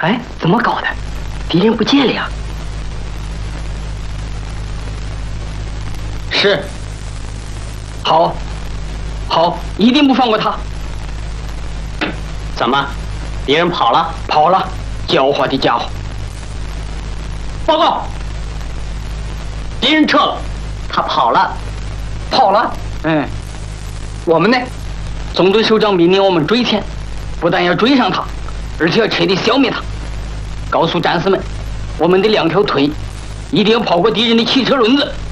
哎，怎么搞的？敌人不见了呀？是。好，好，一定不放过他。 怎么，敌人跑了？ 跑了，狡猾的家伙！报告， 敌人撤了，他跑了， 跑了。嗯，我们呢？总队首长命令我们追前，不但要追上他，而且要彻底消灭他。告诉战士们，我们的2条腿一定要跑过敌人的汽车轮子。